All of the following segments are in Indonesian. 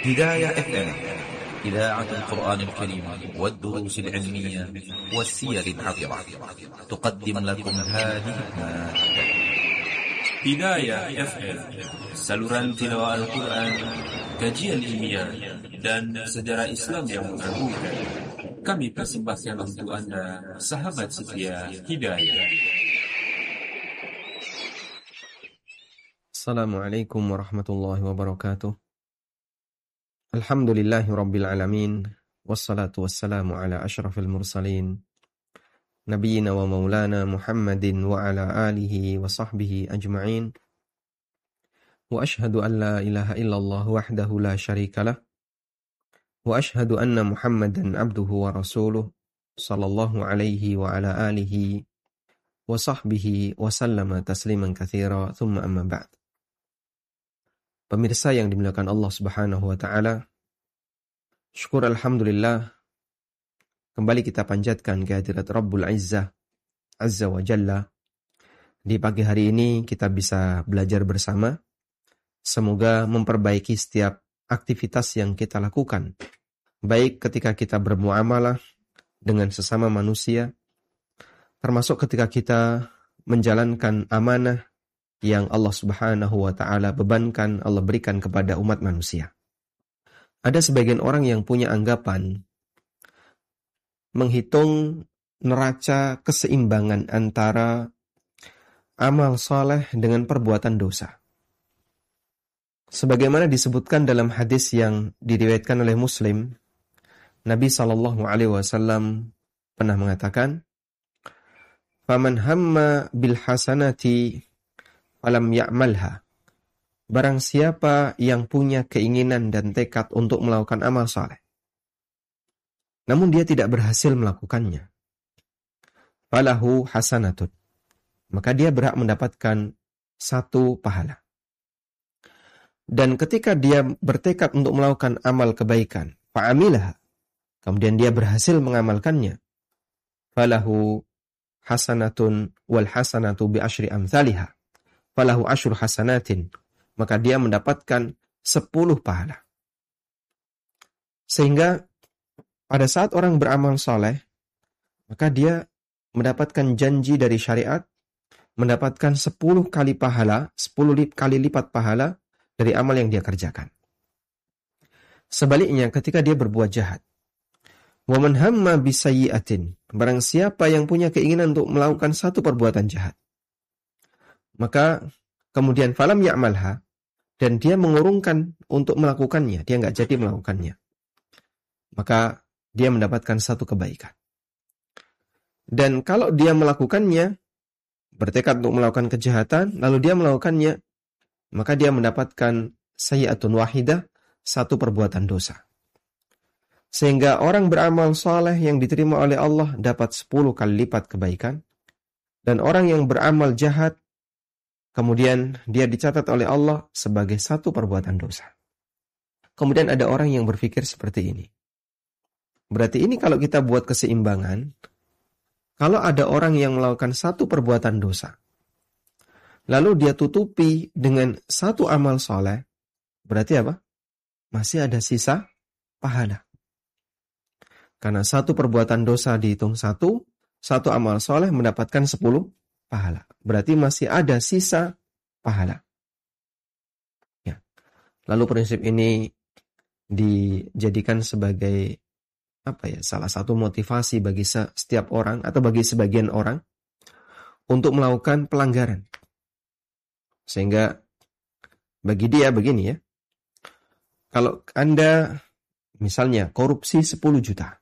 هداية FM إذاعة القرآن الكريم والدروس العلمية والسير العطرة تقدم لكم هذه المادة. Hidayah FM, saluran tilawah Al-Quran, kajian ilmiah, dan sejarah Islam yang mengagumkan. Kami persembahkan untuk Anda, sahabat setia Hidayah. Assalamualaikum warahmatullahi wabarakatuh. Alhamdulillahi rabbil alamin. Wassalatu wassalamu ala ashrafil mursalin. Nabiyyina wa maulana Muhammadin wa ala alihi wa sahbihi ajma'in. Wa ashhadu an la ilaha illallah wahdahu la syarikalah. Wa ashhadu anna Muhammadan abduhu wa rasuluh. Sallallahu alaihi wa ala alihi wa sahbihi wa sallama tasliman katsira. Thumma amma ba'd. Pemirsa yang dimuliakan Allah Subhanahu wa taala, syukur alhamdulillah kembali kita panjatkan kehadirat Rabbul Izzah Azza wa Jalla. Di pagi hari ini kita bisa belajar bersama. Semoga memperbaiki setiap aktivitas yang kita lakukan, baik ketika kita bermuamalah dengan sesama manusia, termasuk ketika kita menjalankan amanah yang Allah Subhanahu wa taala bebankan, Allah berikan kepada umat manusia. Ada sebagian orang yang punya anggapan menghitung neraca keseimbangan antara amal soleh dengan perbuatan dosa. Sebagaimana disebutkan dalam hadis yang diriwayatkan oleh Muslim, Nabi SAW pernah mengatakan, "Faman hamma bil hasanati falam ya'malha." Barang siapa yang punya keinginan dan tekad untuk melakukan amal saleh, namun dia tidak berhasil melakukannya, falahu hasanatun, maka dia berhak mendapatkan satu pahala. Dan ketika dia bertekad untuk melakukan amal kebaikan, fa'amilah, kemudian dia berhasil mengamalkannya, falahu hasanatun wal hasanatu bi asyri amsalihah, falahu asyru hasanatin, maka dia mendapatkan 10 pahala. Sehingga pada saat orang beramal soleh, maka dia mendapatkan janji dari syariat, mendapatkan 10 kali pahala, 10 kali lipat pahala dari amal yang dia kerjakan. Sebaliknya ketika dia berbuat jahat, wa man hamma bisayyi'atin, barang siapa yang punya keinginan untuk melakukan satu perbuatan jahat, maka kemudian falam ya'malha, dan dia mengurungkan untuk melakukannya, dia nggak jadi melakukannya, maka dia mendapatkan satu kebaikan. Dan kalau dia melakukannya, bertekad untuk melakukan kejahatan, lalu dia melakukannya, maka dia mendapatkan sayyi'atun wahidah, satu perbuatan dosa. Sehingga orang beramal saleh yang diterima oleh Allah dapat 10 kali lipat kebaikan, dan orang yang beramal jahat kemudian dia dicatat oleh Allah sebagai satu perbuatan dosa. Kemudian ada orang yang berpikir seperti ini. Berarti ini kalau kita buat keseimbangan, kalau ada orang yang melakukan satu perbuatan dosa, lalu dia tutupi dengan satu amal soleh, berarti apa? Masih ada sisa pahala. Karena satu perbuatan dosa dihitung satu amal soleh mendapatkan 10 pahala. Berarti masih ada sisa pahala. Ya. Lalu prinsip ini dijadikan sebagai salah satu motivasi bagi setiap orang atau bagi sebagian orang untuk melakukan pelanggaran. Sehingga bagi dia begini ya. Kalau Anda misalnya korupsi 10 juta.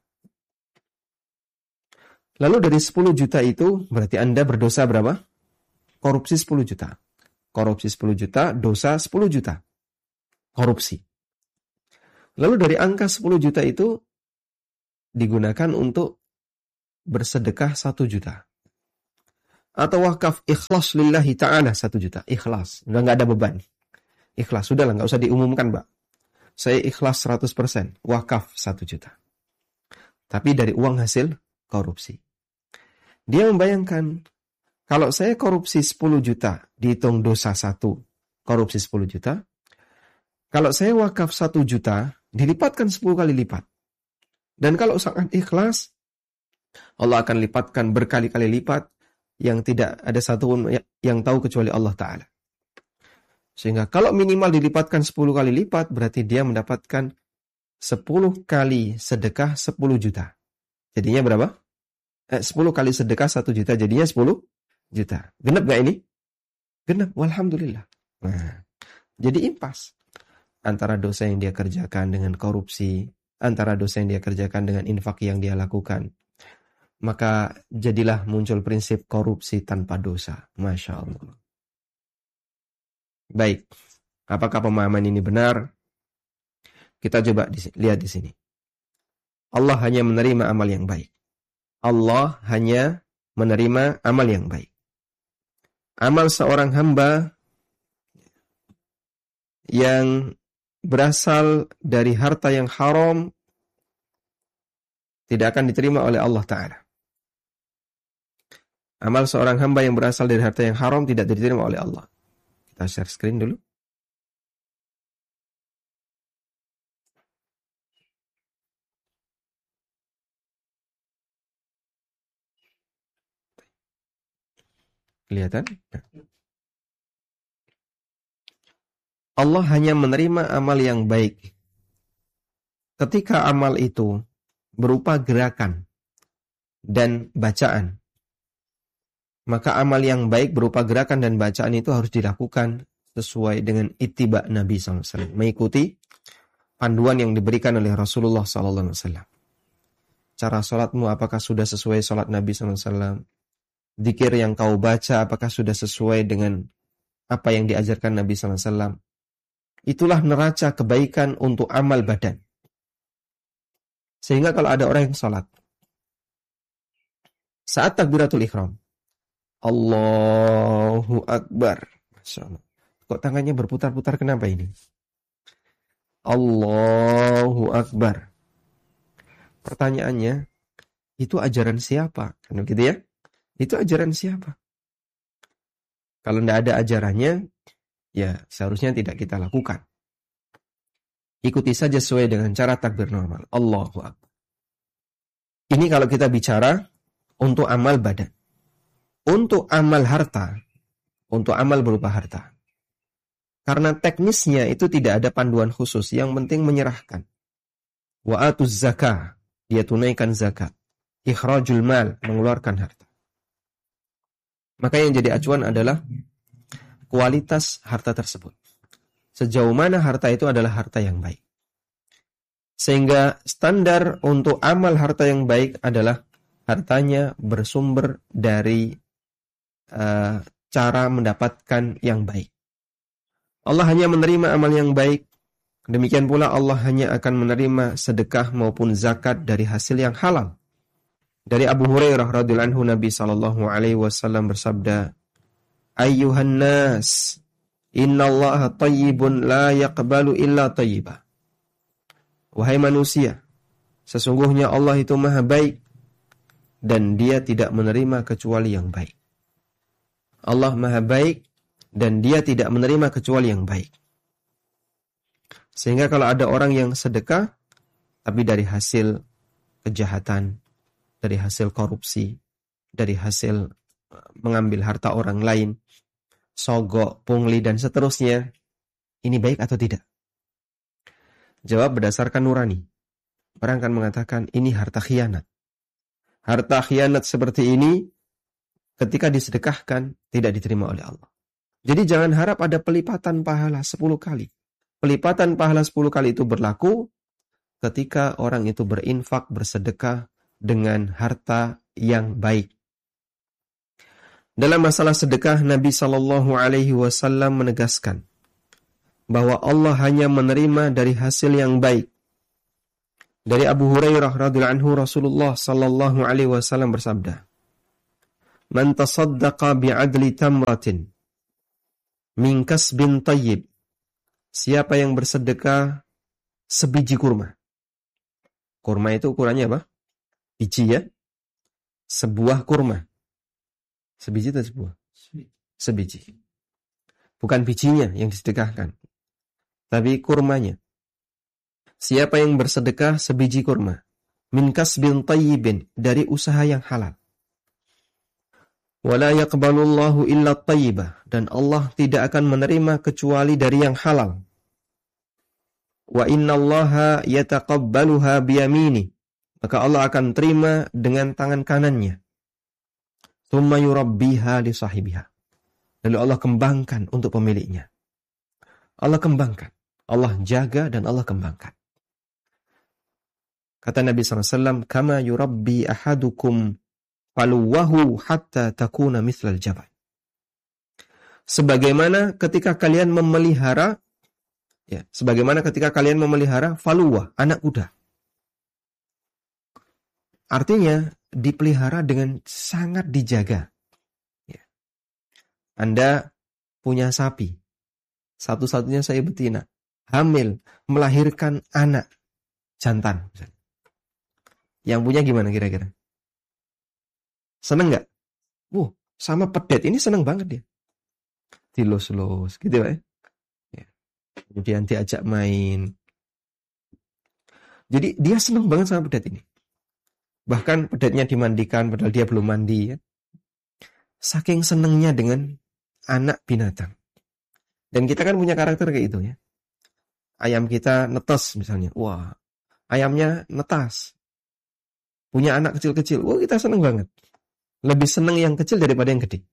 Lalu dari 10 juta itu berarti Anda berdosa berapa? Korupsi 10 juta. Korupsi 10 juta, dosa 10 juta. Korupsi. Lalu dari angka 10 juta itu digunakan untuk bersedekah 1 juta. Atau wakaf ikhlas lillahi ta'ala 1 juta. Ikhlas. Udah gak ada beban. Ikhlas. Sudahlah, gak usah diumumkan, Mbak. Saya ikhlas 100%. Wakaf 1 juta. Tapi dari uang hasil korupsi. Dia membayangkan, kalau saya korupsi 10 juta, dihitung dosa 1, korupsi 10 juta, Kalau saya wakaf 1 juta, dilipatkan 10 kali lipat. Dan kalau sangat ikhlas, Allah akan lipatkan berkali-kali lipat yang tidak ada satupun yang tahu kecuali Allah Ta'ala. Sehingga kalau minimal dilipatkan 10 kali lipat, berarti dia mendapatkan 10 kali sedekah 10 juta. Jadinya berapa? 10 kali sedekah 1 juta, jadinya 10 juta. Genap gak ini? Genap, walhamdulillah. Nah, jadi impas antara dosa yang dia kerjakan dengan korupsi, antara dosa yang dia kerjakan dengan infak yang dia lakukan. Maka jadilah muncul prinsip korupsi tanpa dosa. Masya Allah. Baik, apakah pemahaman ini benar? Kita coba lihat di sini. Allah hanya menerima amal yang baik. Allah hanya menerima amal yang baik. Amal seorang hamba yang berasal dari harta yang haram tidak akan diterima oleh Allah Ta'ala. Amal seorang hamba yang berasal dari harta yang haram tidak diterima oleh Allah. Kita share screen dulu. Kelihatan? Allah hanya menerima amal yang baik ketika amal itu berupa gerakan dan bacaan. Maka amal yang baik berupa gerakan dan bacaan itu harus dilakukan sesuai dengan ittiba Nabi SAW. Mengikuti panduan yang diberikan oleh Rasulullah SAW. Cara sholatmu apakah sudah sesuai sholat Nabi SAW? Dzikir yang kau baca apakah sudah sesuai dengan apa yang diajarkan Nabi SAW? Itulah neraca kebaikan untuk amal badan. Sehingga kalau ada orang yang sholat, saat takbiratul ihram, Allahu Akbar. Masya Allah. Kok tangannya berputar-putar, kenapa ini? Allahu Akbar. Pertanyaannya, itu ajaran siapa? Kan begitu ya? Itu ajaran siapa? Kalau tidak ada ajarannya, ya seharusnya tidak kita lakukan. Ikuti saja sesuai dengan cara takbir normal. Allahu Akbar. Ini kalau kita bicara untuk amal badan. Untuk amal harta, untuk amal berupa harta. Karena teknisnya itu tidak ada panduan khusus, yang penting menyerahkan. Wa atuz zakah, dia tunaikan zakat. Ikhrajul mal, mengeluarkan harta. Maka yang jadi acuan adalah kualitas harta tersebut. Sejauh mana harta itu adalah harta yang baik. Sehingga standar untuk amal harta yang baik adalah hartanya bersumber dari cara mendapatkan yang baik. Allah hanya menerima amal yang baik. Demikian pula Allah hanya akan menerima sedekah maupun zakat dari hasil yang halal. Dari Abu Hurairah radhiyallahu anhu, Nabi sallallahu alaihi wasallam bersabda, "Ayyuhan nas, innallaha thayyibun la yaqbalu illa thayyiba." Wahai manusia, sesungguhnya Allah itu maha baik dan dia tidak menerima kecuali yang baik. Allah maha baik dan dia tidak menerima kecuali yang baik. Sehingga kalau ada orang yang sedekah tapi dari hasil kejahatan, dari hasil korupsi, dari hasil mengambil harta orang lain, sogok, pungli, dan seterusnya, ini baik atau tidak? Jawab berdasarkan nurani. Orang akan mengatakan, ini harta khianat. Harta khianat seperti ini, ketika disedekahkan, tidak diterima oleh Allah. Jadi jangan harap ada pelipatan pahala 10 kali. Pelipatan pahala 10 kali itu berlaku ketika orang itu berinfak, bersedekah, dengan harta yang baik. Dalam masalah sedekah, Nabi SAW menegaskan bahwa Allah hanya menerima dari hasil yang baik. Dari Abu Hurairah radhiyallahu anhu, Rasulullah SAW bersabda, "Man tasaddaqa bi'adli tamratin min kasbin tayyib." Siapa yang bersedekah sebiji kurma. Kurma itu ukurannya apa? Biji ya, sebuah kurma. Sebiji atau sebuah? Sebiji. Bukan bijinya yang disedekahkan. tapi kurmanya. Siapa yang bersedekah sebiji kurma, min kasbin tayyibin, dari usaha yang halal. Wala yaqbalullahu illa tayyibah, dan Allah tidak akan menerima kecuali dari yang halal. Wa innallaha yataqabbaluha biyamini, maka Allah akan terima dengan tangan kanannya. Tsumma yurabbiha li sahibiha, lalu Allah kembangkan untuk pemiliknya. Allah kembangkan, Allah jaga dan Allah kembangkan. Kata Nabi SAW, kama yurabbi ahadukum faluwahu hatta takuna mithlal jabal. Sebagaimana ketika kalian memelihara faluwah, anak kuda. Artinya dipelihara dengan sangat dijaga. Ya. Anda punya sapi, satu-satunya saya betina, hamil, melahirkan anak jantan. Misalnya. Yang punya gimana kira-kira? Seneng nggak? Sama pedet ini seneng banget dia. Dilus-lus gitu ya. Kemudian diajak main. Jadi dia seneng banget sama pedet ini. Bahkan pedetnya dimandikan padahal dia belum mandi ya. Saking senengnya dengan anak binatang. Dan kita kan punya karakter kayak itu ya. Ayam kita netes misalnya. Wah, ayamnya netas. Punya anak kecil-kecil. Wah, kita seneng banget. Lebih seneng yang kecil daripada yang gede.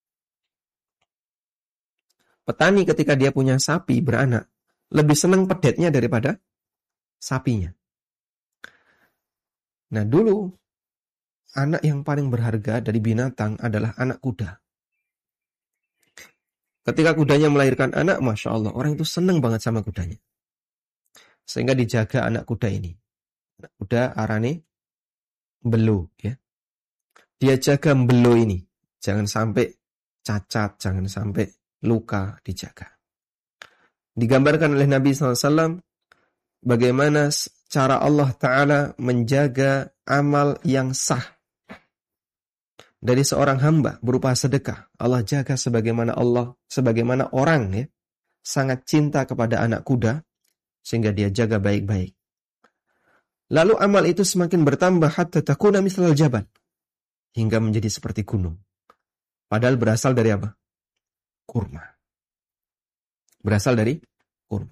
Petani ketika dia punya sapi beranak, lebih seneng pedetnya daripada sapinya. Nah dulu, anak yang paling berharga dari binatang adalah anak kuda. Ketika kudanya melahirkan anak, Masya Allah, orang itu seneng banget sama kudanya. Sehingga dijaga anak kuda ini. Anak kuda arane belo, ya. Dia jaga belo ini. Jangan sampai cacat, jangan sampai luka, dijaga. Digambarkan oleh Nabi SAW bagaimana cara Allah Ta'ala menjaga amal yang sah dari seorang hamba berupa sedekah. Allah jaga sebagaimana orang ya, sangat cinta kepada anak kuda sehingga dia jaga baik-baik. Lalu amal itu semakin bertambah hatta takuna mislal jabal, hingga menjadi seperti gunung. Padahal berasal dari apa? Kurma. Berasal dari kurma.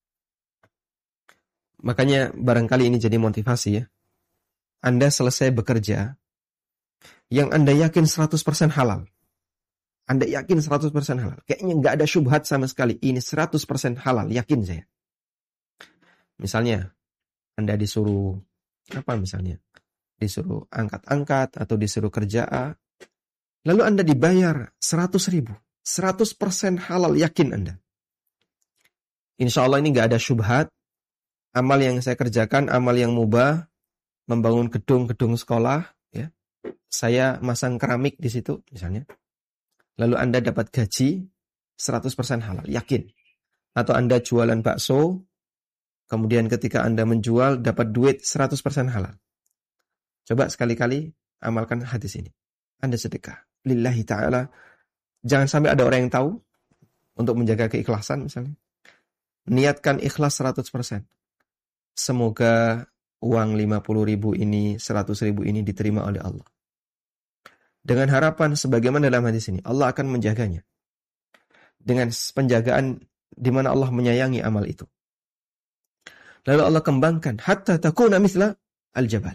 Makanya barangkali ini jadi motivasi ya. Anda selesai bekerja, yang Anda yakin 100% halal. Anda yakin 100% halal. Kayaknya nggak ada syubhat sama sekali. Ini 100% halal, yakin saya. Misalnya, Anda disuruh, disuruh angkat-angkat atau disuruh kerja A, lalu Anda dibayar 100.000. 100% halal, yakin Anda. Insya Allah ini nggak ada syubhat. Amal yang saya kerjakan, amal yang mubah, membangun gedung-gedung sekolah, ya. Saya masang keramik di situ, misalnya. Lalu Anda dapat gaji 100% halal, yakin. Atau Anda jualan bakso, kemudian ketika Anda menjual dapat duit 100% halal. Coba sekali-kali amalkan hadis ini. Anda sedekah lillahi ta'ala. Jangan sampai ada orang yang tahu, untuk menjaga keikhlasan misalnya. Niatkan ikhlas 100%. Semoga uang 50.000 ini, 100.000 ini diterima oleh Allah. Dengan harapan sebagaimana dalam hadis ini, Allah akan menjaganya. Dengan penjagaan di mana Allah menyayangi amal itu. Lalu Allah kembangkan hatta takuna mithla al-jabal.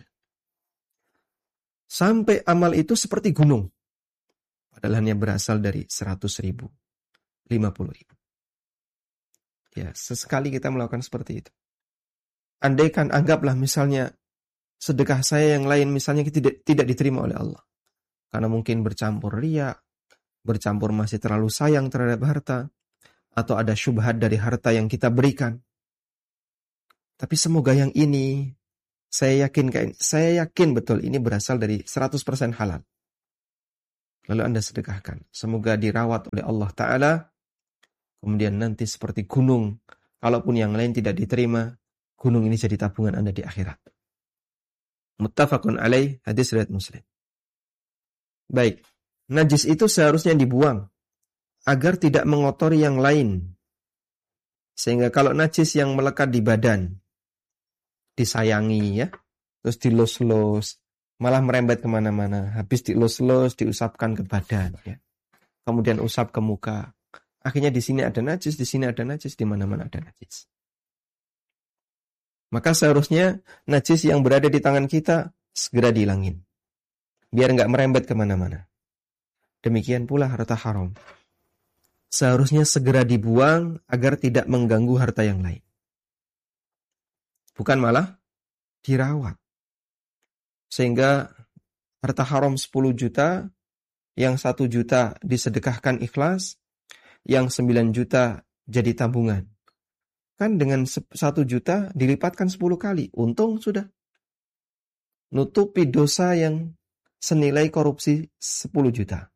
Sampai amal itu seperti gunung. Padahal hanya berasal dari 100.000, 50.000. Ya, sesekali kita melakukan seperti itu. Andaikan anggaplah misalnya sedekah saya yang lain misalnya tidak diterima oleh Allah. Karena mungkin bercampur riya, bercampur masih terlalu sayang terhadap harta, atau ada syubhat dari harta yang kita berikan. Tapi semoga yang ini, saya yakin betul ini berasal dari 100% halal. Lalu Anda sedekahkan. Semoga dirawat oleh Allah Ta'ala. Kemudian nanti seperti gunung, kalaupun yang lain tidak diterima, gunung ini jadi tabungan Anda di akhirat. Muttafaqun alaih, hadis riwayat Muslim. Baik, najis itu seharusnya dibuang agar tidak mengotori yang lain. Sehingga kalau najis yang melekat di badan, disayangi ya, terus dilus-lus, malah merembet kemana-mana. Habis dilus-lus, diusapkan ke badan ya. Kemudian usap ke muka. Akhirnya di sini ada najis, di sini ada najis, di mana-mana ada najis. Maka seharusnya najis yang berada di tangan kita segera dihilangin. Biar nggak merembet kemana-mana. Demikian pula harta haram. Seharusnya segera dibuang agar tidak mengganggu harta yang lain. Bukan malah dirawat. Sehingga harta haram 10 juta, yang 1 juta disedekahkan ikhlas, yang 9 juta jadi tabungan. Kan dengan 1 juta dilipatkan 10 kali. Untung sudah. Nutupi dosa yang senilai korupsi 10 juta.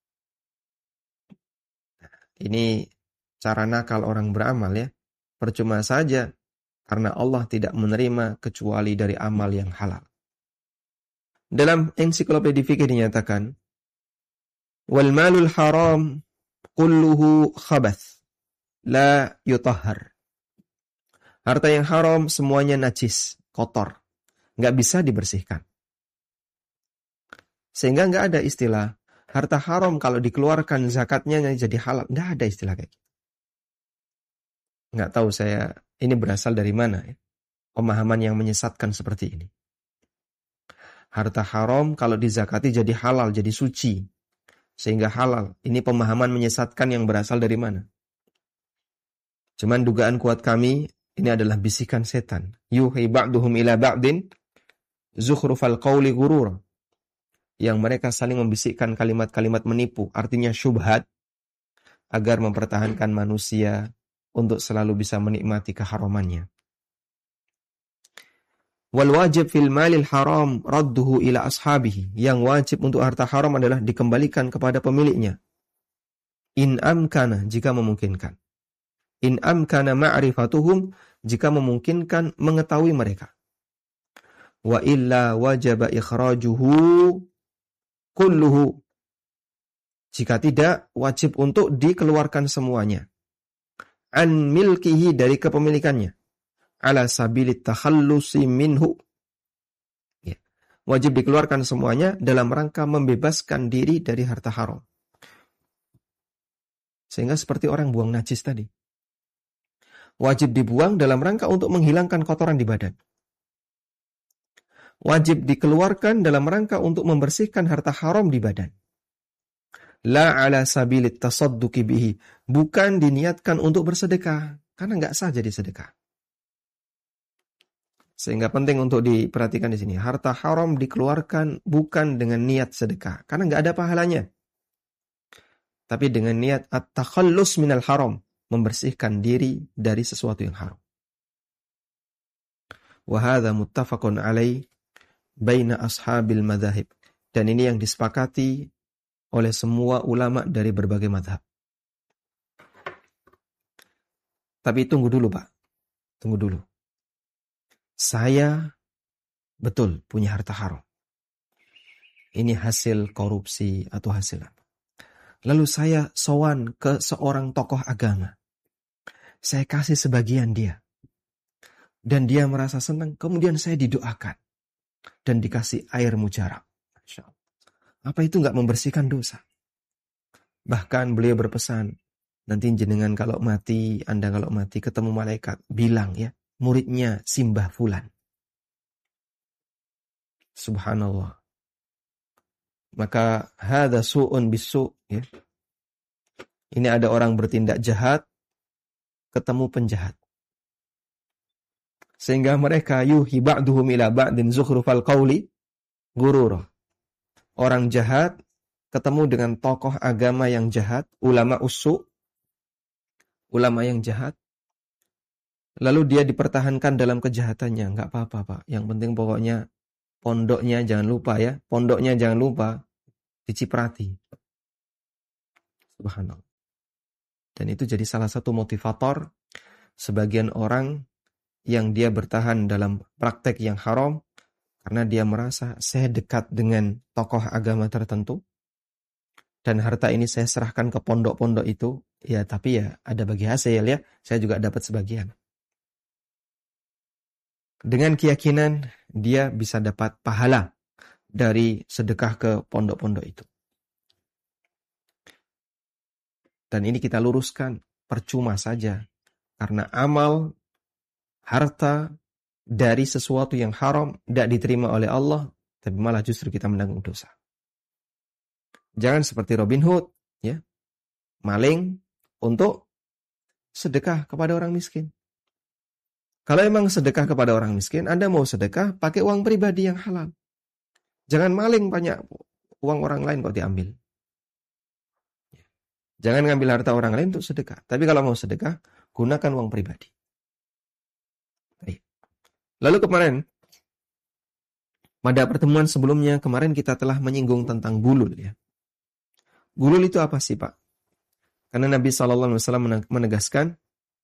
Ini cara nakal orang beramal ya. Percuma saja karena Allah tidak menerima kecuali dari amal yang halal. Dalam ensiklopedia fikih dinyatakan, wal malul haram kulluhu khabath la yutahhar. Harta yang haram semuanya najis, kotor, nggak bisa dibersihkan. Sehingga nggak ada istilah harta haram kalau dikeluarkan zakatnya jadi halal. Nggak ada istilah kayak gitu. Nggak tahu saya ini berasal dari mana ya. Pemahaman yang menyesatkan seperti ini. Harta haram kalau dizakati jadi halal, jadi suci. Sehingga halal. Ini pemahaman menyesatkan yang berasal dari mana? Cuman dugaan kuat kami, ini adalah bisikan setan. Yuhi ba'duhum ila ba'din zukhrufal qawli ghurura. Yang mereka saling membisikkan kalimat-kalimat menipu, artinya syubhat, agar mempertahankan manusia untuk selalu bisa menikmati keharamannya. Wal wajib fil malil haram radduhu ila ashabihi. Yang wajib untuk harta haram adalah dikembalikan kepada pemiliknya. In amkana, jika memungkinkan. In amkana ma'rifatuhum, jika memungkinkan mengetahui mereka. Wa illa wajaba ikhrajuhu kulluhu. Jika tidak, wajib untuk dikeluarkan semuanya. An milkihi, dari kepemilikannya. Ala sabilit takhallusi minhu. Ya. Wajib dikeluarkan semuanya dalam rangka membebaskan diri dari harta haram. Sehingga seperti orang buang najis tadi. Wajib dibuang dalam rangka untuk menghilangkan kotoran di badan. Wajib dikeluarkan dalam rangka untuk membersihkan harta haram di badan. La ala sabilit tasadduqi bihi. Bukan diniatkan untuk bersedekah. Karena nggak sah jadi sedekah. Sehingga penting untuk diperhatikan di sini. Harta haram dikeluarkan bukan dengan niat sedekah. Karena nggak ada pahalanya. Tapi dengan niat at-takhallus minal haram. Membersihkan diri dari sesuatu yang haram. Wa hadza muttafaqun alaih baina ashabil madzhab. Dan ini yang disepakati oleh semua ulama dari berbagai mazhab. Tapi tunggu dulu, Pak. Tunggu dulu. Saya betul punya harta haram. Ini hasil korupsi atau hasil apa? Lalu saya sowan ke seorang tokoh agama. Saya kasih sebagian dia. Dan dia merasa senang. Kemudian saya didoakan. Dan dikasih air mujarab. Apa itu nggak membersihkan dosa? Bahkan beliau berpesan, nanti jenengan kalau mati, Anda kalau mati ketemu malaikat, bilang ya, muridnya Simbah Fulan. Subhanallah. Maka hadza su'un bisu', ya. Ini ada orang bertindak jahat, ketemu penjahat. Sehingga mereka yuhi ba'duhum ila ba'din zukhrufal qawli ghurura. Orang jahat ketemu dengan tokoh agama yang jahat, ulama usu, ulama yang jahat. Lalu dia dipertahankan dalam kejahatannya. Enggak apa-apa, Pak. Yang penting pokoknya pondoknya jangan lupa ya. Pondoknya jangan lupa diciprati. Subhanallah. Dan itu jadi salah satu motivator sebagian orang yang dia bertahan dalam praktek yang haram karena dia merasa saya dekat dengan tokoh agama tertentu dan harta ini saya serahkan ke pondok-pondok itu Ya, tapi ya ada bagi hasil ya. Saya juga dapat sebagian. Dengan keyakinan dia bisa dapat pahala dari sedekah ke pondok-pondok itu. Dan ini kita luruskan, percuma saja. Karena amal, harta dari sesuatu yang haram tidak diterima oleh Allah, tapi malah justru kita menanggung dosa. Jangan seperti Robin Hood, ya, maling untuk sedekah kepada orang miskin. Kalau emang sedekah kepada orang miskin, Anda mau sedekah pakai uang pribadi yang halal. Jangan maling banyak uang orang lain kok diambil. Jangan ngambil harta orang lain untuk sedekah. Tapi kalau mau sedekah, gunakan uang pribadi. Baik. Lalu kemarin, pada pertemuan sebelumnya, kemarin kita telah menyinggung tentang gulul. Ya. Gulul itu apa sih, Pak? Karena Nabi SAW menegaskan,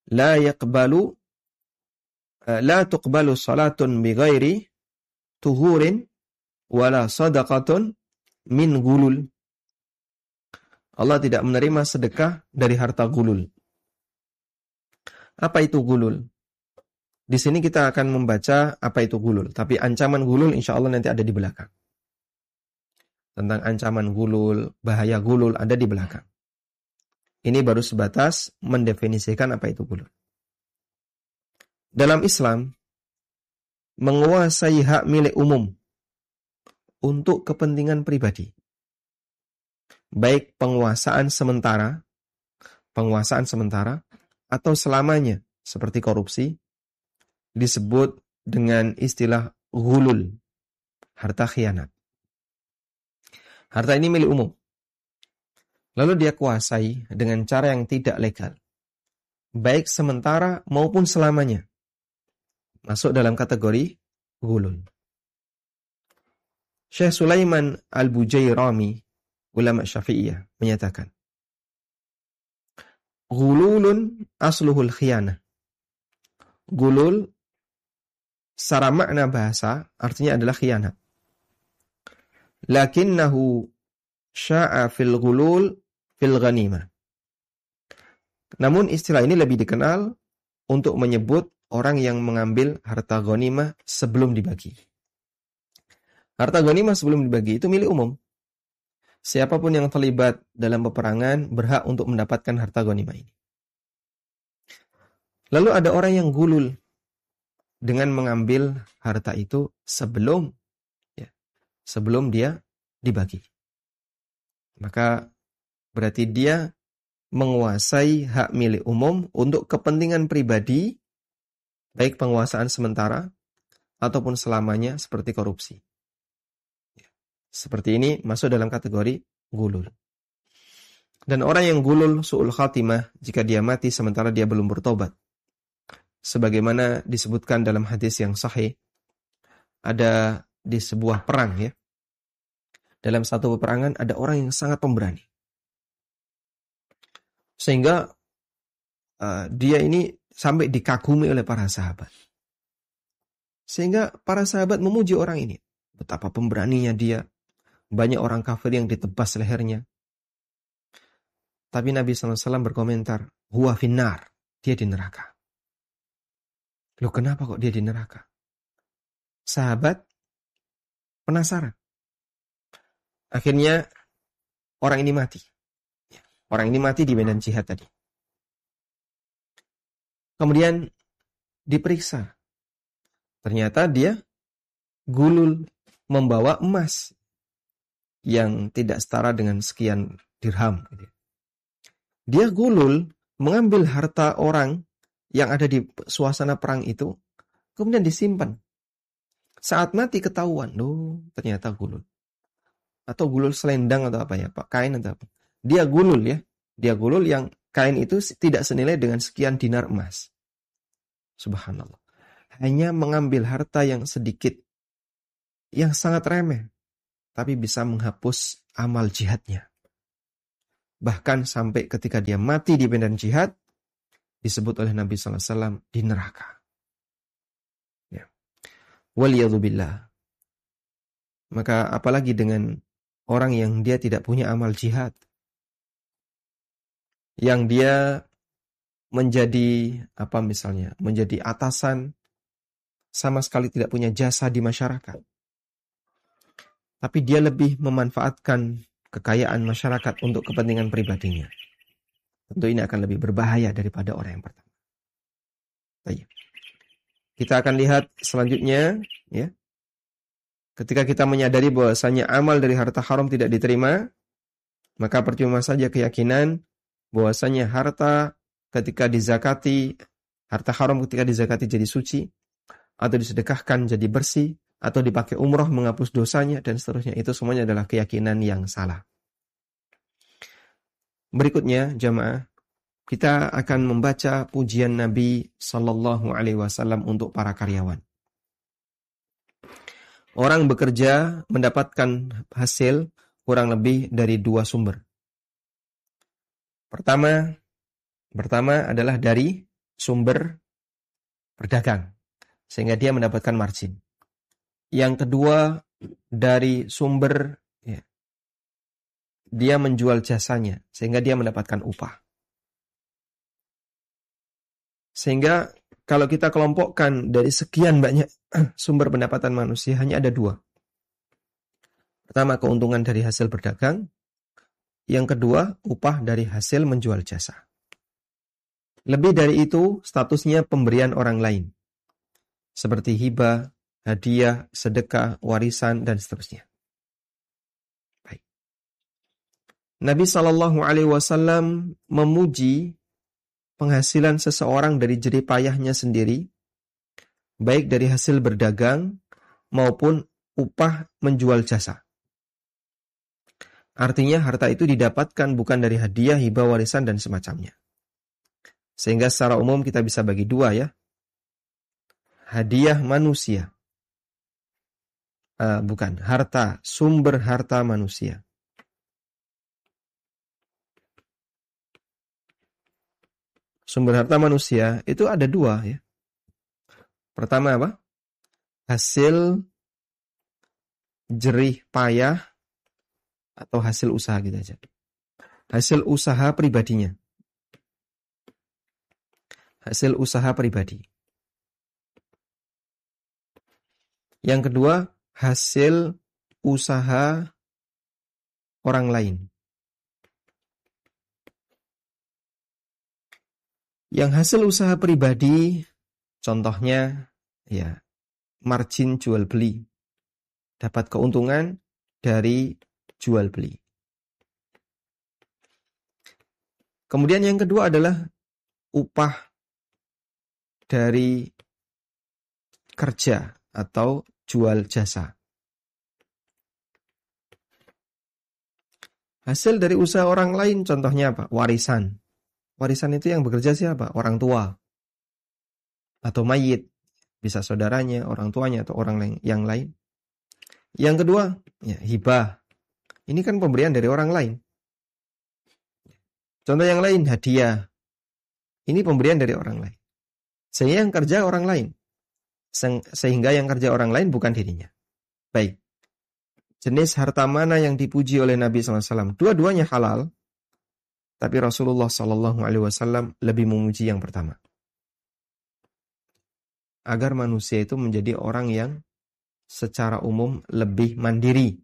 La tuqbalu salatun bighairi tuhurin wala sadaqatun min gulul. Allah tidak menerima sedekah dari harta gulul. Apa itu gulul? Di sini kita akan membaca apa itu gulul. Tapi ancaman gulul insya Allah nanti ada di belakang. Tentang ancaman gulul, bahaya gulul ada di belakang. Ini baru sebatas mendefinisikan apa itu gulul. Dalam Islam, menguasai hak milik umum untuk kepentingan pribadi. Baik penguasaan sementara atau selamanya seperti korupsi disebut dengan istilah ghulul, harta khianat. Harta ini milik umum. Lalu dia kuasai dengan cara yang tidak legal. Baik sementara maupun selamanya. Masuk dalam kategori ghulul. Syekh Sulaiman Al-Bujairami, ulama Syafi'iyah, menyatakan, ghululun asluhul khianah. Ghulul secara makna bahasa artinya adalah khianat. Lakinnahu sya'a fil ghulul fil ghanimah. Namun istilah ini lebih dikenal untuk menyebut orang yang mengambil harta ghanimah sebelum dibagi. Harta ghanimah sebelum dibagi itu milik umum. Siapapun yang terlibat dalam peperangan berhak untuk mendapatkan harta ghanimah ini. Lalu ada orang yang gulul dengan mengambil harta itu sebelum dia dibagi. Maka berarti dia menguasai hak milik umum untuk kepentingan pribadi, baik penguasaan sementara ataupun selamanya seperti korupsi. Seperti ini masuk dalam kategori gulul. Dan orang yang gulul su'ul khatimah jika dia mati sementara dia belum bertobat. Sebagaimana disebutkan dalam hadis yang sahih, ada di sebuah perang ya. Dalam satu peperangan ada orang yang sangat pemberani. Sehingga dia ini sampai dikagumi oleh para sahabat. Sehingga para sahabat memuji orang ini. Betapa pemberaninya dia. Banyak orang kafir yang ditebas lehernya. Tapi Nabi SAW berkomentar, huwa finnar, dia di neraka. Loh kenapa kok dia di neraka? Sahabat penasaran. Akhirnya orang ini mati. Orang ini mati di medan jihad tadi. Kemudian diperiksa. Ternyata dia gulul membawa emas yang tidak setara dengan sekian dirham. Dia gulul mengambil harta orang yang ada di suasana perang itu, kemudian disimpan. Saat mati ketahuan, loh ternyata gulul. Atau gulul selendang atau apa ya, Pak, kain atau apa. Dia gulul ya. Dia gulul yang kain itu tidak senilai dengan sekian dinar emas. Subhanallah. Hanya mengambil harta yang sedikit, yang sangat remeh, tapi bisa menghapus amal jihadnya. Bahkan sampai ketika dia mati di medan jihad, disebut oleh Nabi SAW di neraka. Ya. Waliyadzubillah. Maka apalagi dengan orang yang dia tidak punya amal jihad. yang dia menjadi menjadi atasan, sama sekali tidak punya jasa di masyarakat. Tapi dia lebih memanfaatkan kekayaan masyarakat untuk kepentingan pribadinya. Tentu ini akan lebih berbahaya daripada orang yang pertama. Baik. Kita akan lihat selanjutnya, ya. Ketika kita menyadari bahwasanya amal dari harta haram tidak diterima, maka percuma saja keyakinan bahwasanya harta haram ketika dizakati jadi suci, atau disedekahkan jadi bersih, atau dipakai umroh menghapus dosanya, dan seterusnya. Itu semuanya adalah keyakinan yang salah. Berikutnya, jamaah, kita akan membaca pujian Nabi Sallallahu Alaihi Wasallam untuk para karyawan. Orang bekerja mendapatkan hasil kurang lebih dari 2 sumber. Pertama adalah dari sumber berdagang, sehingga dia mendapatkan margin. Yang kedua, dari sumber dia menjual jasanya, sehingga dia mendapatkan upah. Sehingga kalau kita kelompokkan dari sekian banyak sumber pendapatan manusia, hanya ada 2. Pertama, keuntungan dari hasil berdagang. Yang kedua, upah dari hasil menjual jasa. Lebih dari itu, statusnya pemberian orang lain, seperti hibah, hadiah, sedekah, warisan, dan seterusnya. Baik. Nabi SAW memuji penghasilan seseorang dari jerih payahnya sendiri, baik dari hasil berdagang maupun upah menjual jasa. Artinya harta itu didapatkan bukan dari hadiah, hibah, warisan, dan semacamnya. Sehingga secara umum kita bisa bagi 2, ya. Hadiah manusia. Sumber harta manusia. Sumber harta manusia itu ada 2, ya. Pertama apa? Hasil jerih payah atau hasil usaha gitu aja. Hasil usaha pribadinya. Hasil usaha pribadi. Yang kedua, hasil usaha orang lain. Yang hasil usaha pribadi, contohnya, ya, margin jual beli. Dapat keuntungan dari jual beli. Kemudian yang kedua adalah upah dari kerja atau jual jasa. Hasil dari usaha orang lain, contohnya apa? Warisan. Warisan itu yang bekerja siapa? Orang tua. Atau mayit. Bisa saudaranya, orang tuanya, atau orang yang lain. Yang kedua, ya, hibah. Ini kan pemberian dari orang lain. Contoh yang lain, hadiah. Ini pemberian dari orang lain. Sehingga yang kerja orang lain. Sehingga yang kerja orang lain bukan dirinya. Baik. Jenis harta mana yang dipuji oleh Nabi SAW? Dua-duanya halal. Tapi Rasulullah SAW lebih memuji yang pertama. Agar manusia itu menjadi orang yang secara umum lebih mandiri.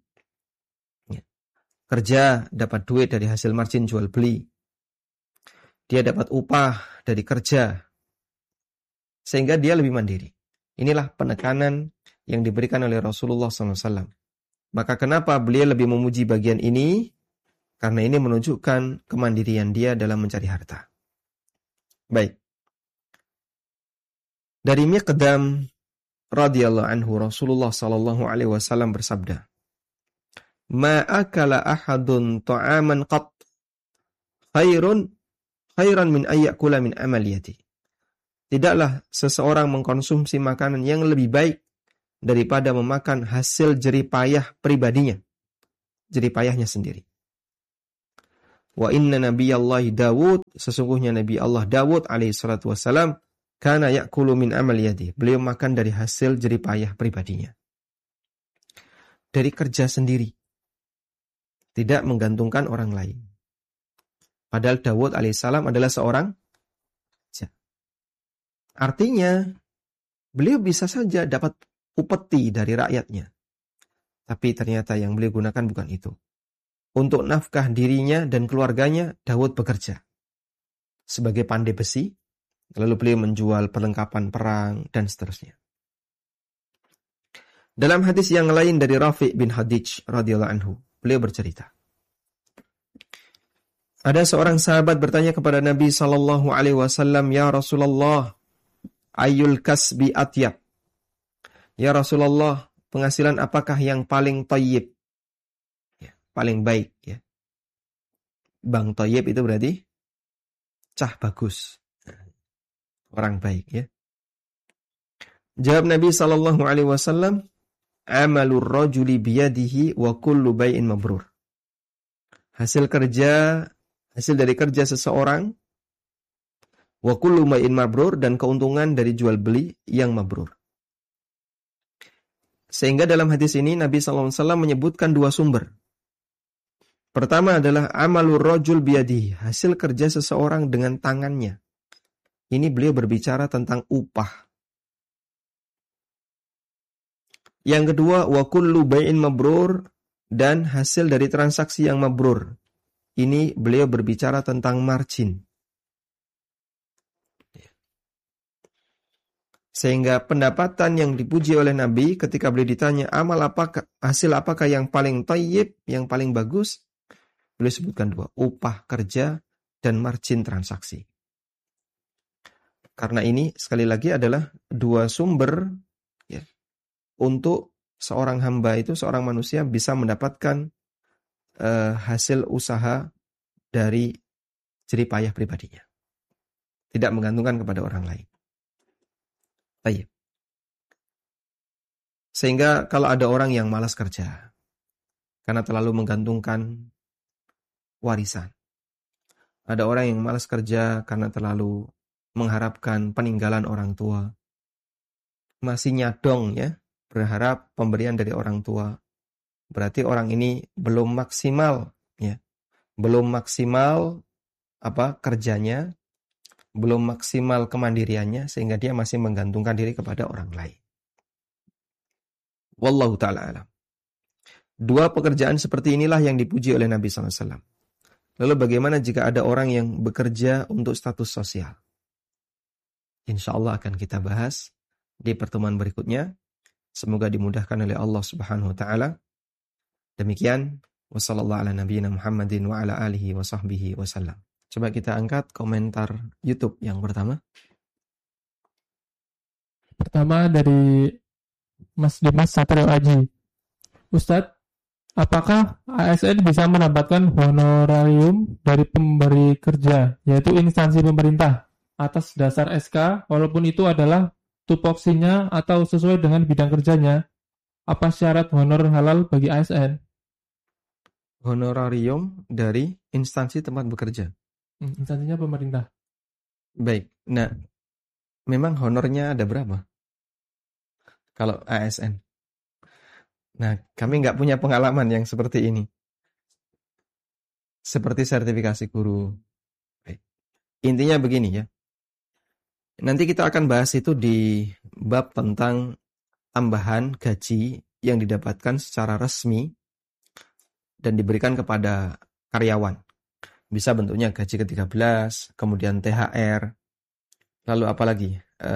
Kerja dapat duit dari hasil margin jual beli. Dia dapat upah dari kerja. Sehingga dia lebih mandiri. Inilah penekanan yang diberikan oleh Rasulullah SAW. Maka kenapa beliau lebih memuji bagian ini? Karena ini menunjukkan kemandirian dia dalam mencari harta. Baik. Dari Miqdam radhiyallahu anhu, Rasulullah SAW bersabda, "Ma akala ahadun ta'aman qat khairan min ayyakula min amaliyati." Tidaklah seseorang mengkonsumsi makanan yang lebih baik daripada memakan hasil jerih payah pribadinya, jerih payahnya sendiri. Wa inna nabiyallahi Dawud, sesungguhnya Nabi Allah Dawud alaihi salatu wassalam, kana ya'kulu min amal yadi. Beliau makan dari hasil jerih payah pribadinya. Dari kerja sendiri. Tidak menggantungkan orang lain. Padahal Daud alaihissalam adalah seorang raja. Artinya, beliau bisa saja dapat upeti dari rakyatnya. Tapi ternyata yang beliau gunakan bukan itu. Untuk nafkah dirinya dan keluarganya, Daud bekerja sebagai pandai besi. Lalu beliau menjual perlengkapan perang dan seterusnya. Dalam hadis yang lain dari Rafi' bin Hadij radhiyallahu anhu, beliau bercerita. Ada seorang sahabat bertanya kepada Nabi sallallahu alaihi wasallam, "Ya Rasulullah, ayyul kasbi atyab?" Ya Rasulullah, penghasilan apakah yang paling thayyib? Ya, paling baik, ya. Bang thayyib itu berarti cah bagus. Orang baik, ya. Jawab Nabi sallallahu alaihi wasallam, "Amalur rajuli biyadihi wa kullu bai'in mabrur." Hasil dari kerja seseorang, wa kullu bai'in mabrur, dan keuntungan dari jual beli yang mabrur. Sehingga dalam hadis ini Nabi sallallahu alaihi wasallam menyebutkan dua sumber. Pertama adalah amalur rajul biyadihi, hasil kerja seseorang dengan tangannya. Ini beliau berbicara tentang upah. Yang kedua, wa kullu bai'in mabrur, dan hasil dari transaksi yang mabrur. Ini beliau berbicara tentang margin. Sehingga pendapatan yang dipuji oleh Nabi ketika beliau ditanya hasil apakah yang paling thayyib, yang paling bagus, beliau sebutkan dua, upah kerja dan margin transaksi. Karena ini sekali lagi adalah dua sumber, ya, untuk seorang hamba itu, seorang manusia bisa mendapatkan hasil usaha dari jerih payah pribadinya. Tidak menggantungkan kepada orang lain. Baik. Sehingga kalau ada orang yang malas kerja karena terlalu menggantungkan warisan. Ada orang yang malas kerja karena terlalu mengharapkan peninggalan orang tua. Masih nyadong, ya, berharap pemberian dari orang tua. Berarti orang ini belum maksimal, ya. Belum maksimal kerjanya, belum maksimal kemandiriannya, sehingga dia masih menggantungkan diri kepada orang lain. Wallahu ta'ala alam. Dua pekerjaan seperti inilah yang dipuji oleh Nabi SAW. Lalu bagaimana jika ada orang yang bekerja untuk status sosial? Insya Allah akan kita bahas di pertemuan berikutnya. Semoga dimudahkan oleh Allah Subhanahu wa taala. Demikian, wassallallahu ala nabiyyina Muhammadin wa ala alihi wa sahbihi wasallam. Coba kita angkat komentar YouTube yang pertama. Pertama dari Mas Dimas Satrio Aji. Ustadz, apakah ASN bisa mendapatkan honorarium dari pemberi kerja, yaitu instansi pemerintah, atas dasar SK, walaupun itu adalah tupoksinya atau sesuai dengan bidang kerjanya? Apa syarat honor halal bagi ASN? Honorarium dari instansi tempat bekerja. Instansinya pemerintah. Baik. Nah, memang honornya ada berapa? Kalau ASN. Nah, kami nggak punya pengalaman yang seperti ini. Seperti sertifikasi guru. Baik. Intinya begini, ya. Nanti kita akan bahas itu di bab tentang tambahan gaji yang didapatkan secara resmi dan diberikan kepada karyawan. Bisa bentuknya gaji ke-13, kemudian THR, lalu apalagi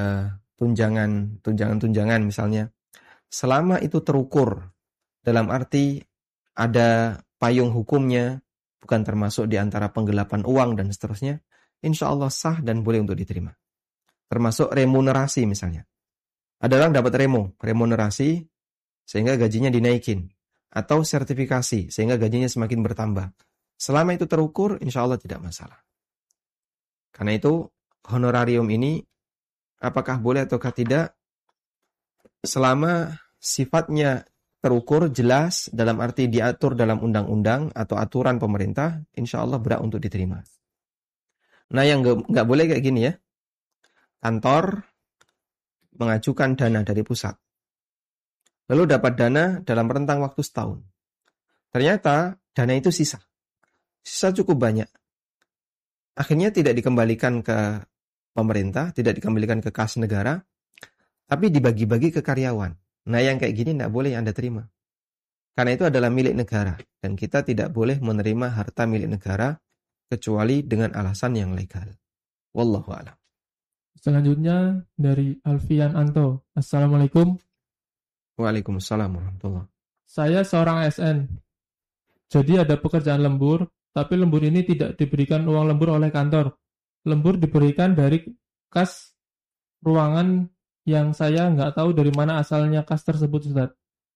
tunjangan misalnya. Selama itu terukur, dalam arti ada payung hukumnya, bukan termasuk di antara penggelapan uang dan seterusnya, insya Allah sah dan boleh untuk diterima. Termasuk remunerasi misalnya. Ada orang dapat remunerasi sehingga gajinya dinaikin. Atau sertifikasi sehingga gajinya semakin bertambah. Selama itu terukur, insya Allah tidak masalah. Karena itu honorarium ini apakah boleh ataukah tidak, selama sifatnya terukur, jelas, dalam arti diatur dalam undang-undang atau aturan pemerintah, insya Allah berhak untuk diterima. Nah, yang nggak boleh kayak gini, ya. Kantor mengajukan dana dari pusat. Lalu dapat dana dalam rentang waktu setahun. Ternyata dana itu sisa. Sisa cukup banyak. akhirnya tidak dikembalikan ke pemerintah, tidak dikembalikan ke kas negara, tapi dibagi-bagi ke karyawan. Nah, yang kayak gini tidak boleh Anda terima. Karena itu adalah milik negara. Dan kita tidak boleh menerima harta milik negara kecuali dengan alasan yang legal. Wallahu a'lam. Selanjutnya dari Alfian Anto. Assalamualaikum. Waalaikumsalam warahmatullahi. Saya seorang ASN. Jadi ada pekerjaan lembur, tapi lembur ini tidak diberikan uang lembur oleh kantor. Lembur diberikan dari kas ruangan yang saya nggak tahu dari mana asalnya kas tersebut, Ustaz.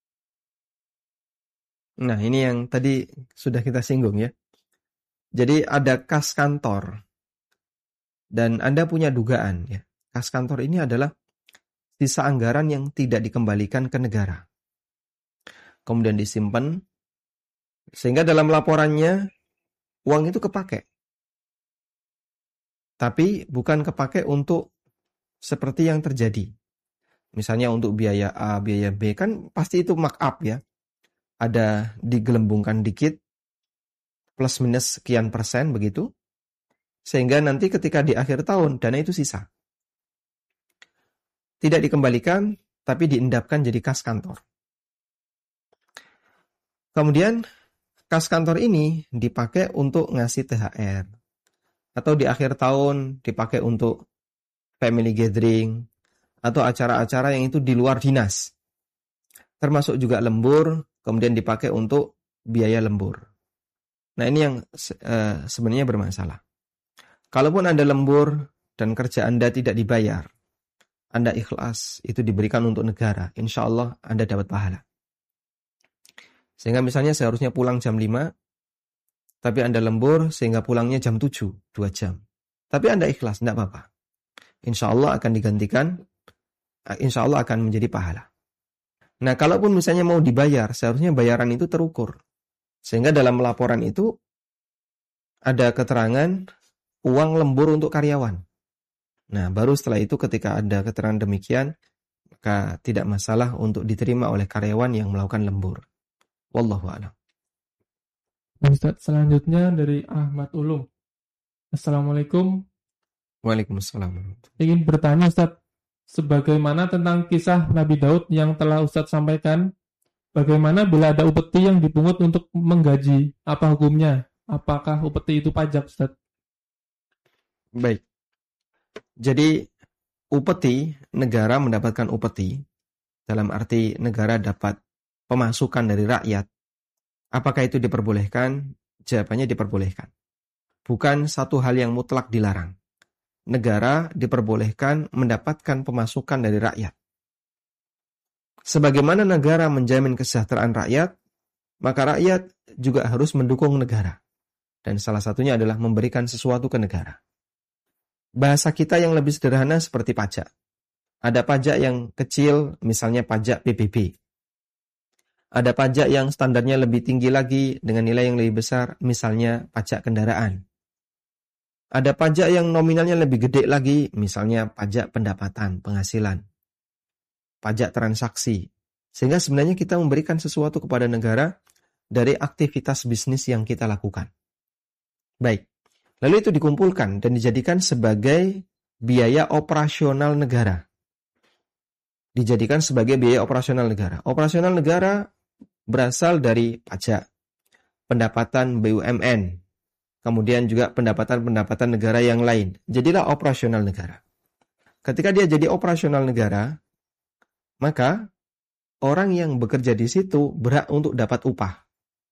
Nah, ini yang tadi sudah kita singgung ya. Jadi ada kas kantor. Dan Anda punya dugaan ya. Kas kantor ini adalah sisa anggaran yang tidak dikembalikan ke negara. Kemudian disimpan, sehingga dalam laporannya uang itu kepake. Tapi bukan kepake untuk seperti yang terjadi. Misalnya untuk biaya A, biaya B, kan pasti itu markup ya. Ada digelembungkan dikit, plus minus sekian persen begitu. Sehingga nanti ketika di akhir tahun, dana itu sisa. Tidak dikembalikan, tapi diendapkan jadi kas kantor. Kemudian, kas kantor ini dipakai untuk ngasih THR. Atau di akhir tahun dipakai untuk family gathering, atau acara-acara yang itu di luar dinas. Termasuk juga lembur, kemudian dipakai untuk biaya lembur. Nah, ini yang sebenarnya bermasalah. Kalaupun Anda lembur dan kerja Anda tidak dibayar, Anda ikhlas, itu diberikan untuk negara. Insya Allah Anda dapat pahala. Sehingga misalnya seharusnya pulang jam 5, tapi Anda lembur sehingga pulangnya jam 7, 2 jam. Tapi Anda ikhlas, tidak apa-apa. Insya Allah akan digantikan, insya Allah akan menjadi pahala. Nah, kalaupun misalnya mau dibayar, seharusnya bayaran itu terukur. Sehingga dalam laporan itu ada keterangan uang lembur untuk karyawan. Nah, baru setelah itu ketika ada keterangan demikian, maka tidak masalah untuk diterima oleh karyawan yang melakukan lembur. Wallahu a'lam. Ustaz, selanjutnya dari Ahmad Ulum. Assalamualaikum. Waalaikumsalam. Ingin bertanya, Ustaz, sebagaimana tentang kisah Nabi Daud yang telah Ustaz sampaikan, bagaimana bila ada upeti yang dipungut untuk menggaji? Apa hukumnya? Apakah upeti itu pajak, Ustaz? Baik. Jadi upeti, negara mendapatkan upeti, dalam arti negara dapat pemasukan dari rakyat. Apakah itu diperbolehkan? Jawabannya diperbolehkan. Bukan satu hal yang mutlak dilarang. Negara diperbolehkan mendapatkan pemasukan dari rakyat. Sebagaimana negara menjamin kesejahteraan rakyat, maka rakyat juga harus mendukung negara. Dan salah satunya adalah memberikan sesuatu ke negara. Bahasa kita yang lebih sederhana seperti pajak. Ada pajak yang kecil, misalnya pajak PBB. Ada pajak yang standarnya lebih tinggi lagi dengan nilai yang lebih besar, misalnya pajak kendaraan. Ada pajak yang nominalnya lebih gede lagi, misalnya pajak pendapatan, penghasilan. Pajak transaksi. Sehingga sebenarnya kita memberikan sesuatu kepada negara dari aktivitas bisnis yang kita lakukan. Baik. Lalu itu dikumpulkan dan dijadikan sebagai biaya operasional negara. Dijadikan sebagai biaya operasional negara. Operasional negara berasal dari pajak, pendapatan BUMN, kemudian juga pendapatan-pendapatan negara yang lain. Jadilah operasional negara. Ketika dia jadi operasional negara, maka orang yang bekerja di situ berhak untuk dapat upah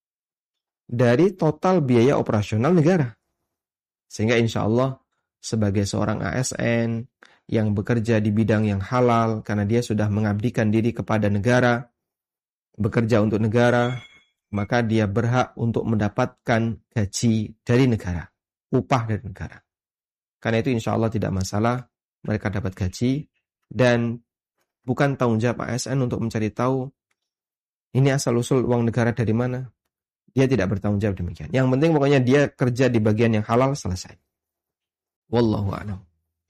dari total biaya operasional negara. Sehingga insya Allah sebagai seorang ASN yang bekerja di bidang yang halal karena dia sudah mengabdikan diri kepada negara, bekerja untuk negara, maka dia berhak untuk mendapatkan gaji dari negara, upah dari negara. Karena itu insya Allah tidak masalah mereka dapat gaji dan bukan tanggung jawab ASN untuk mencari tahu ini asal-usul uang negara dari mana. Dia tidak bertanggung jawab demikian. Yang penting pokoknya dia kerja di bagian yang halal, selesai. Wallahu a'lam.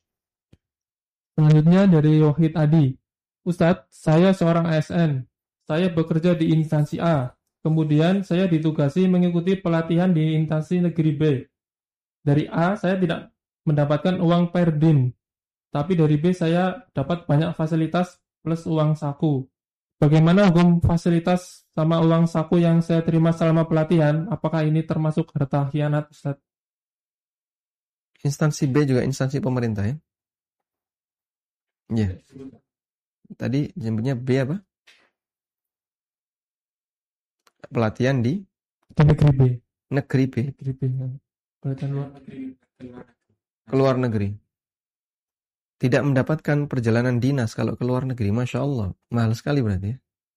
Selanjutnya dari Wahid Adi. Ustadz, saya seorang ASN. Saya bekerja di instansi A. Kemudian saya ditugasi mengikuti pelatihan di instansi negeri B. dari A saya tidak mendapatkan uang per din, tapi dari B saya dapat banyak fasilitas plus uang saku. Bagaimana hukum fasilitas sama uang saku yang saya terima selama pelatihan? Apakah ini termasuk harta khianat, Ustaz? Instansi B juga instansi pemerintah ya? Iya. Tadi jemputnya B apa? Pelatihan di Negeri B. negeri B. Negeri B. Pelatihan luar negeri. Keluar negeri. Tidak mendapatkan perjalanan dinas kalau keluar negeri. Masya Allah. Mahal sekali berarti ya.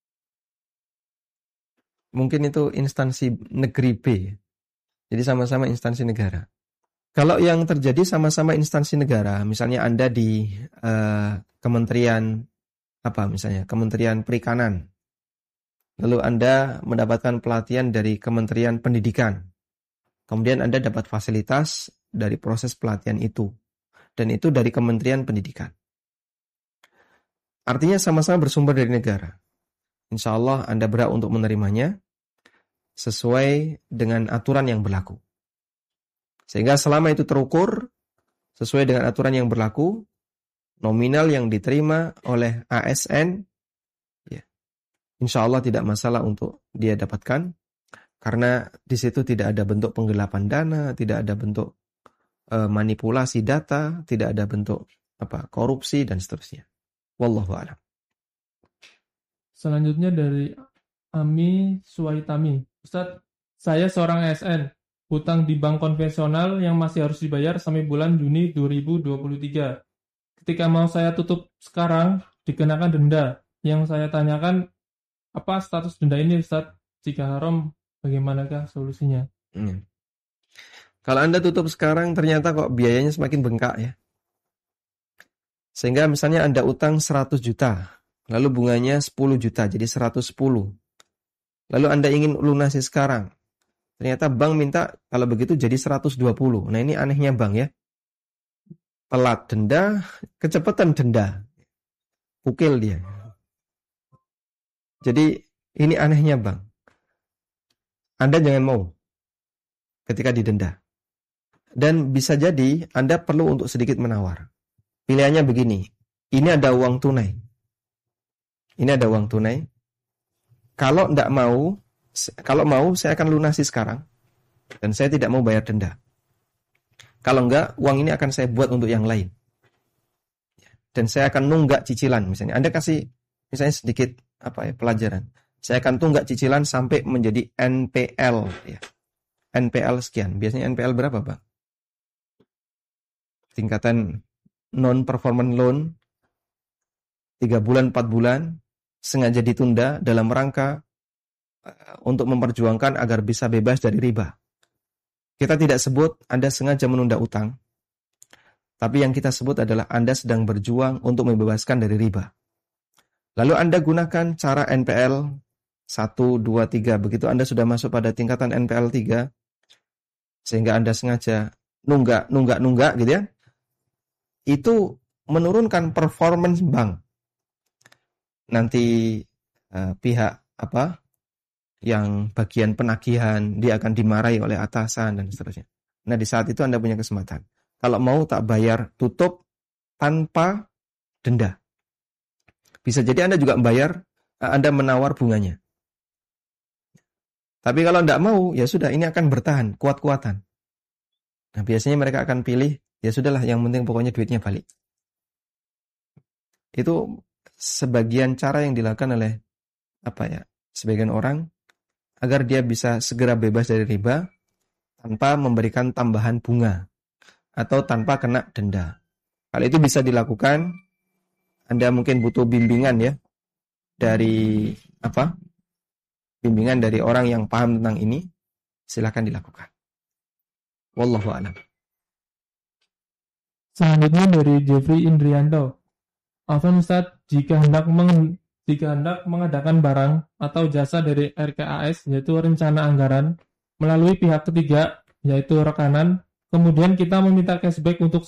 Mungkin itu instansi negeri B. Jadi sama-sama instansi negara. Kalau yang terjadi sama-sama instansi negara, misalnya Anda di kementerian apa misalnya, Kementerian Perikanan. Lalu Anda mendapatkan pelatihan dari Kementerian Pendidikan. Kemudian Anda dapat fasilitas dari proses pelatihan itu. Dan itu dari Kementerian Pendidikan. Artinya sama-sama bersumber dari negara. Insya Allah Anda berhak untuk menerimanya sesuai dengan aturan yang berlaku. Sehingga selama itu terukur sesuai dengan aturan yang berlaku, nominal yang diterima oleh ASN, ya, insya Allah tidak masalah untuk dia dapatkan, karena di situ tidak ada bentuk penggelapan dana, tidak ada bentuk manipulasi data, tidak ada bentuk korupsi dan seterusnya. Wallahu a'lam. Selanjutnya dari Ami Suwaitami. Ustaz, saya seorang ASN, hutang di bank konvensional yang masih harus dibayar sampai bulan Juni 2023. Ketika mau saya tutup sekarang, dikenakan denda. Yang saya tanyakan, apa status denda ini, Ustaz? Jika haram, bagaimanakah solusinya? Kalau Anda tutup sekarang, ternyata kok biayanya semakin bengkak ya. Sehingga misalnya Anda utang 100 juta, lalu bunganya 10 juta, jadi 110. Lalu Anda ingin lunasi sekarang. Ternyata bank minta kalau begitu jadi 120. Nah ini anehnya bank ya. Telat denda, kecepatan denda. Pukil dia. Jadi ini anehnya bank. Anda jangan mau ketika didenda. Dan bisa jadi Anda perlu untuk sedikit menawar. Pilihannya begini. Ini ada uang tunai. Ini ada uang tunai. Kalau mau saya akan lunasi sekarang. Dan saya tidak mau bayar denda. Kalau enggak, uang ini akan saya buat untuk yang lain. Dan saya akan nunggak cicilan misalnya. Anda kasih misalnya sedikit pelajaran. Saya akan tunggak cicilan sampai menjadi NPL ya. NPL sekian. Biasanya NPL berapa, Bang? Tingkatan non-performance loan 3 bulan, 4 bulan sengaja ditunda dalam rangka untuk memperjuangkan agar bisa bebas dari riba. Kita tidak sebut Anda sengaja menunda utang, tapi yang kita sebut adalah Anda sedang berjuang untuk membebaskan dari riba. Lalu Anda gunakan cara NPL 1, 2, 3. Begitu Anda sudah masuk pada tingkatan NPL 3, sehingga Anda sengaja nunggak gitu ya. Itu menurunkan performance bank. Nanti pihak yang bagian penagihan dia akan dimarahi oleh atasan dan seterusnya. Nah di saat itu Anda punya kesempatan. Kalau mau tak bayar, tutup tanpa denda. Bisa jadi Anda juga membayar, Anda menawar bunganya. Tapi kalau tidak mau, ya sudah ini akan bertahan, kuat-kuatan. Nah biasanya mereka akan pilih, ya sudahlah yang penting pokoknya duitnya balik. Itu sebagian cara yang dilakukan oleh sebagian orang agar dia bisa segera bebas dari riba tanpa memberikan tambahan bunga atau tanpa kena denda. Hal itu bisa dilakukan. Anda mungkin butuh bimbingan ya dari bimbingan dari orang yang paham tentang ini. Silakan dilakukan. Wallahu a'lam. Selanjutnya dari Jeffrey Indrianto. Afwan Ustaz, jika hendak mengadakan barang atau jasa dari RKAS, yaitu rencana anggaran, melalui pihak ketiga, yaitu rekanan, kemudian kita meminta cashback untuk